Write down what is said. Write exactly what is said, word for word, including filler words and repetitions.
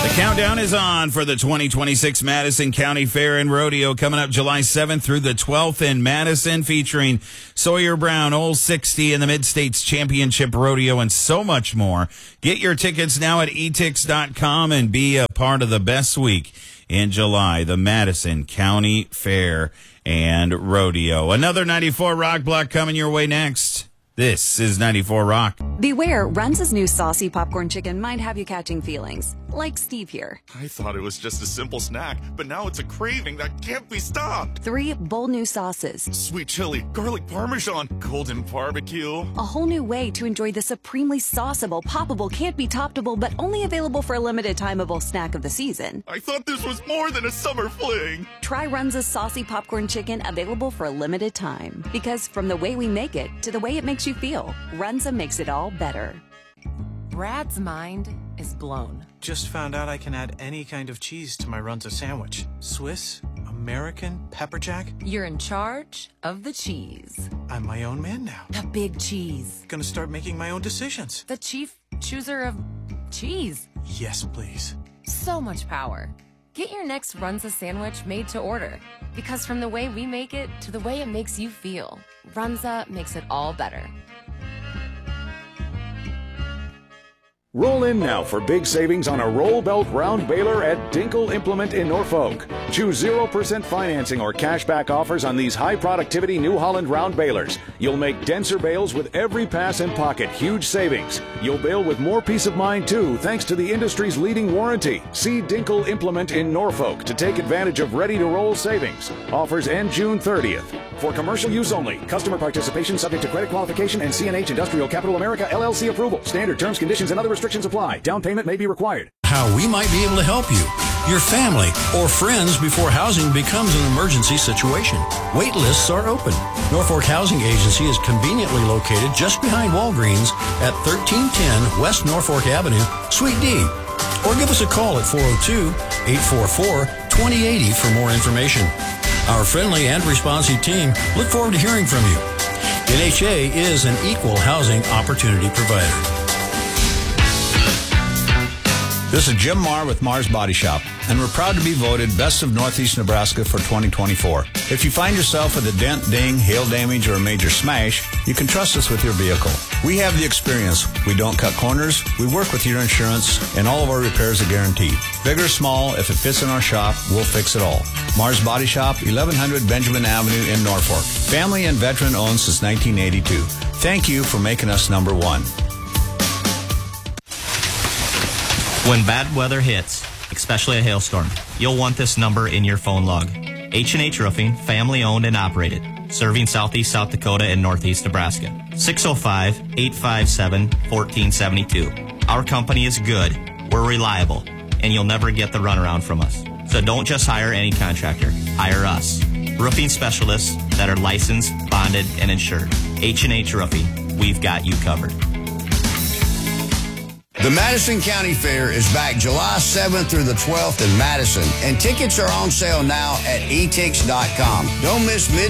The countdown is on for the twenty twenty-six Madison County Fair and Rodeo coming up July seventh through the twelfth in Madison, featuring Sawyer Brown, Old sixty, and the Mid-States Championship Rodeo, and so much more. Get your tickets now at e tix dot com and be a part of the best week in July, the Madison County Fair and Rodeo. Another ninety-four Rock Block coming your way next. This is ninety-four Rock. Beware, Runza's new saucy popcorn chicken might have you catching feelings, like Steve here. I thought it was just a simple snack, but now it's a craving that can't be stopped. Three bold new sauces. Sweet chili, garlic parmesan, golden barbecue. A whole new way to enjoy the supremely sauceable, poppable, can't-be-toppable, but only available for a limited timeable snack of the season. I thought this was more than a summer fling. Try Runza's saucy popcorn chicken, available for a limited time. Because from the way we make it to the way it makes you feel, Runza makes it all better. Brad's mind is blown. Just found out I can add any kind of cheese to my Runza sandwich. Swiss, American, pepper jack. You're in charge of the cheese. I'm my own man now. The big cheese. Gonna start making my own decisions. The chief chooser of cheese. Yes, please. So much power. Get your next Runza sandwich made to order. Because from the way we make it to the way it makes you feel, Runza makes it all better. Roll in now for big savings on a roll belt round baler at Dinkle Implement in Norfolk. Choose zero percent financing or cashback offers on these high productivity New Holland round balers. You'll make denser bales with every pass and pocket. Huge savings. You'll bale with more peace of mind too, thanks to the industry's leading warranty. See Dinkle Implement in Norfolk to take advantage of ready to roll savings. Offers end June thirtieth. For commercial use only. Customer participation subject to credit qualification and C N H Industrial Capital America L L C approval. Standard terms, conditions, and other restrictions apply. Down payment may be required. How we might be able to help you, your family, or friends before housing becomes an emergency situation. Wait lists are open. Norfolk Housing Agency is conveniently located just behind Walgreens at thirteen ten West Norfolk Avenue, Suite D. Or give us a call at four oh two, eight four four, two oh eight oh for more information. Our friendly and responsive team look forward to hearing from you. N H A is an equal housing opportunity provider. This is Jim Marr with Marr's Body Shop, and we're proud to be voted Best of Northeast Nebraska for twenty twenty-four. If you find yourself with a dent, ding, hail damage, or a major smash, you can trust us with your vehicle. We have the experience. We don't cut corners. We work with your insurance, and all of our repairs are guaranteed. Big or small, if it fits in our shop, we'll fix it all. Marr's Body Shop, eleven hundred Benjamin Avenue in Norfolk. Family and veteran owned since nineteen eighty-two. Thank you for making us number one. When bad weather hits, especially a hailstorm, you'll want this number in your phone log. H and H Roofing, family owned and operated, serving southeast South Dakota and northeast Nebraska. six oh five, eight five seven, one four seven two. Our company is good, we're reliable, and you'll never get the runaround from us. So don't just hire any contractor, hire us. Roofing specialists that are licensed, bonded, and insured. H and H Roofing, we've got you covered. The Madison County Fair is back July seventh through the twelfth in Madison, and tickets are on sale now at e tix dot com. Don't miss mid